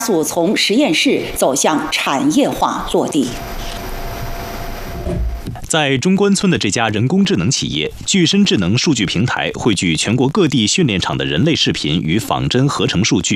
速从实验室走向产业化落地。 在中关村的这家人工智能企业，具身智能数据平台汇聚全国各地训练场的人类视频与仿真合成数据，